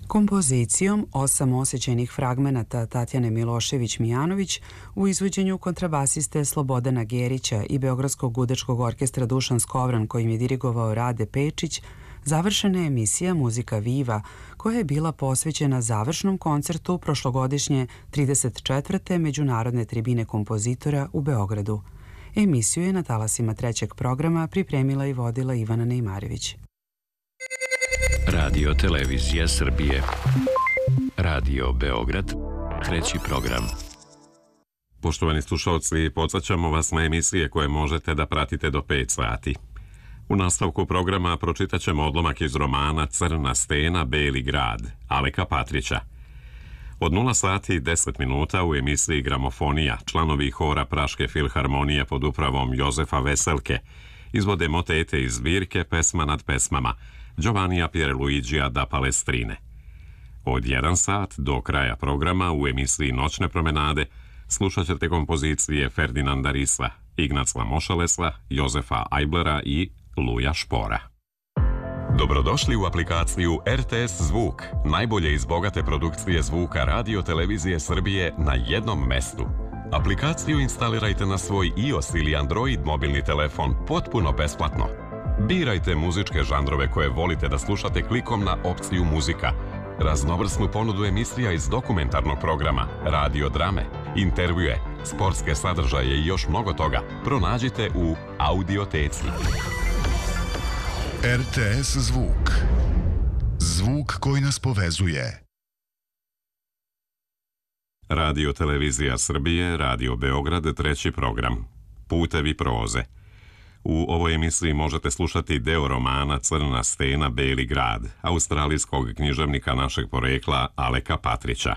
Kompozicijom 8 osjećajnih fragmenata Tatjane Milošević-Mijanović u izvođenju kontrabasiste Slobodana Gerića i Beogradskog gudečkog orkestra Dušan Skovran, kojim je dirigovao Rade Pečić, završena je emisija Muzika Viva, koja je bila posvećena završnom koncertu prošlogodišnje 34. Međunarodne tribine kompozitora u Beogradu. Emisiju je na talasima trećeg programa pripremila i vodila Ivana Nejmarević. Radio Televizija Srbije. Radio Beograd, treći program. Poštovani slušalci, podsjećamo vas na emisije koje možete da pratite do 5 sati. U nastavku programa pročitat ćemo odlomak iz romana Crna stena, Beli grad, Aleka Patrića. Od 0 sati i 10 minuta u emisiji Gramofonija članovi hora Praške filharmonije pod upravom Jozefa Veselke izvode motete iz zbirke Pesma nad pesmama Giovannija Pierluigija da Palestrine. Od 1 sat do kraja programa u emisiji Noćne promenade slušat ćete kompozicije Ferdinanda Risla, Ignacla Mošalesla, Jozefa Ajblera i Luja Špora. Dobrodošli u aplikaciju RTS Zvuk, najbolje iz bogate produkcije zvuka Radio Televizije Srbije na jednom mestu. Aplikaciju instalirajte na svoj iOS ili Android mobilni telefon potpuno besplatno. Birajte muzičke žanrove koje volite da slušate klikom na opciju muzika, raznovrsnu ponudu emisija iz dokumentarnog programa, radio drame, intervjue, sportske sadržaje i još mnogo toga pronađite u Audioteci. RTS Zvuk. Zvuk koji nas povezuje. Radio Televizija Srbije, Radio Beograd, treći program. Putevi proze. U ovoj emisiji možete slušati deo romana Crna stena, Beli grad, australijskog književnika našeg porekla Aleka Patrića.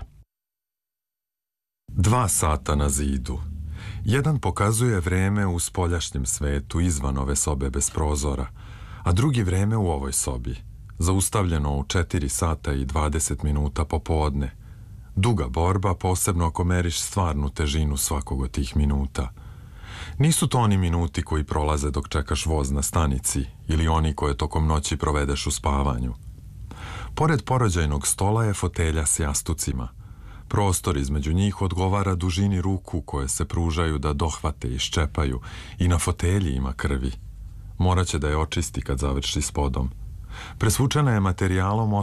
2 sata na zidu. Jedan pokazuje vreme u spoljašnjem svetu izvan ove sobe bez prozora, a drugi vreme u ovoj sobi, zaustavljeno u 4 sata i 20 minuta popodne. Duga borba, posebno ako meriš stvarnu težinu svakog od tih minuta. Nisu to oni minuti koji prolaze dok čekaš voz na stanici ili oni koje tokom noći provedeš u spavanju. Pored porođajnog stola je fotelja s jastucima. Prostor između njih odgovara dužini ruku koje se pružaju da dohvate i ščepaju i na fotelji ima krvi. Morat će da je očisti kad završi s podom. Presvučena je materijalom